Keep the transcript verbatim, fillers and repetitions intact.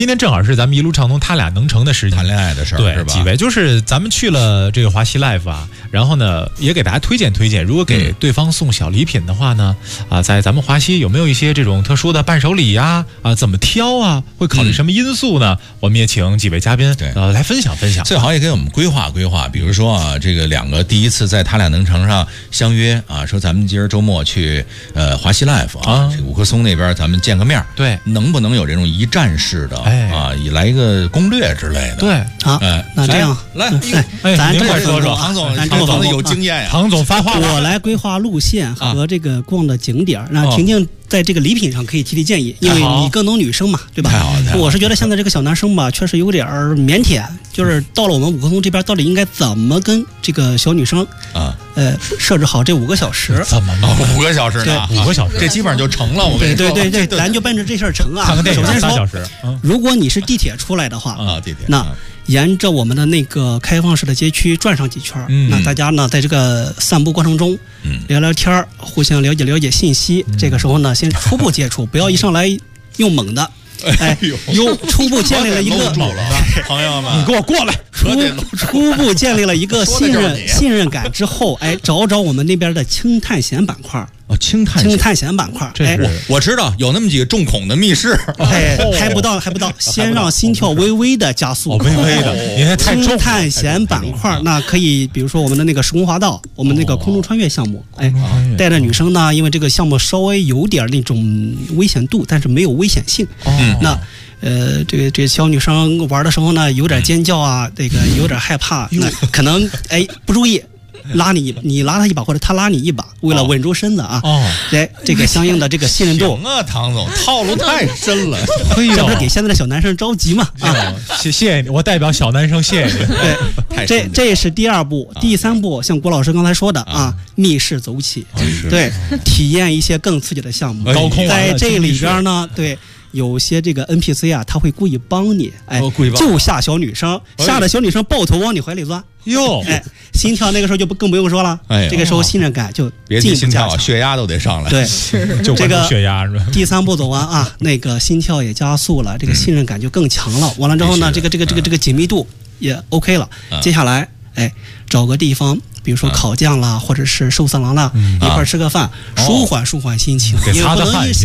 今天正好是咱们一路畅通他俩能成的时间， 谈恋爱的事儿， 对是吧？ 几位就是咱们去了这个华西 Life 啊，然后呢也给大家推荐推荐，如果给对方送小礼品的话呢，啊，在咱们华西有没有一些这种特殊的伴手礼呀？啊，怎么挑啊？会考虑什么因素呢？嗯、我们也请几位嘉宾对呃来分享分享， 最好也给我们规划规划，比如说啊，这个两个第一次在他俩能成上相约啊，说咱们今儿周末去呃华西 Life 啊， 啊这个五棵松那边咱们见个面， 对， 能不能有这种一站式的？ 哎啊，也来一个攻略之类的。 对， 好， 哎， 那这样来， 哎， 哎咱这个您快说说唐总， 咱唐总这个有经验呀。 唐总发话了， 我来规划路线和这个逛的景点。那哦婷婷在这个礼品上可以提提建议，因为你更懂女生嘛，对吧？ 太好了，太好了。 我是觉得现在这个小男生吧，确实有点腼腆，就是到了我们五棵松这边，到底应该怎么跟这个小女生啊， 呃，设置好这五个小时？ 怎么哦五个小时呢？ 五个小时， 这基本上就成了。我跟对你说， 对对对，咱就奔着这事儿成啊。 看个电影首先说， 仨小时，嗯如果你是地铁出来的话啊，地铁那沿着我们的那个开放式的街区转上几圈， 嗯那大家呢在这个散步过程中， 嗯， 聊聊天儿，互相了解了解信息。 嗯、 这个时候呢，先初步接触，不要一上来用猛的。哎，有初步建立了一个朋友们， 你给我过来！ 初初步建立了一个信任信任感之后，哎，找找我们那边的轻探险板块。 哦，轻探轻探险板块， 哎， 我我知道有那么几个重恐的密室， 哎，还不到，还不到，先让心跳微微的加速， 哦、微微的，因为太重。 轻探险板块，那可以，比如说我们的那个时空滑道，我们那个空中穿越项目，哎，带着女生呢，因为这个项目稍微有点那种危险度，但是没有危险性， 嗯， 那。呃，这个这个小女生玩的时候呢，有点尖叫啊，这个有点害怕，那可能哎不注意，拉你你拉她一把，或者她拉你一把，为了稳住身子啊， 哦， 哎，这个相应的这个信任度。 行啊，唐总套路太深了， 这不是给现在的小男生着急吗？啊， 谢谢谢你，我代表小男生谢谢你。 对，这这是第二步，第三步，像郭老师刚才说的啊，密室走起，对，体验一些更刺激的项目。 高空在这里边呢，对。有些这个 N P C 啊，他会故意帮你，哎，就吓小女生，吓得小女生抱头往你怀里钻， 哟， 哎，心跳那个时候就不更不用说了，哎，这个时候信任感就别提心跳，血压都得上来， 对， 就这个血压是吧？ 第三步走完啊，那个心跳也加速了，这个信任感就更强了。完了之后呢，这个这个这个这个紧密度也 OK 了。接下来，哎，找个地方。比如说烤酱啦，或者是寿司郎啦，一块吃个饭，舒缓舒缓心情， 给擦擦汗。